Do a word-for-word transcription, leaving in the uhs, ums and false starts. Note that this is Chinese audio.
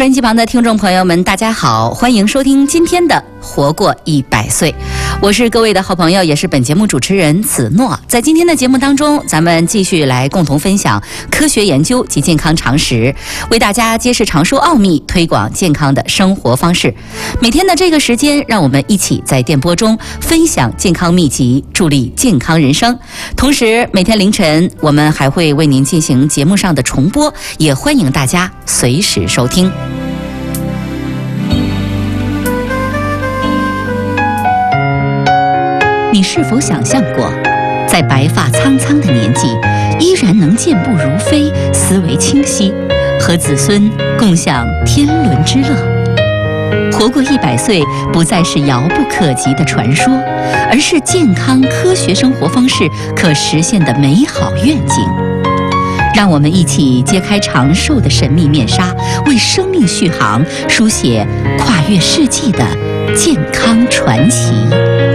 收音机旁的听众朋友们，大家好，欢迎收听今天的活过一百岁，我是各位的好朋友，也是本节目主持人子诺。在今天的节目当中，咱们继续来共同分享科学研究及健康常识，为大家揭示长寿奥秘，推广健康的生活方式。每天的这个时间，让我们一起在电波中分享健康秘籍，助力健康人生。同时，每天凌晨我们还会为您进行节目上的重播，也欢迎大家随时收听。你是否想象过，在白发苍苍的年纪，依然能健步如飞，思维清晰，和子孙共享天伦之乐？活过一百岁不再是遥不可及的传说，而是健康科学生活方式可实现的美好愿景。让我们一起揭开长寿的神秘面纱，为生命续航书写跨越世纪的健康传奇。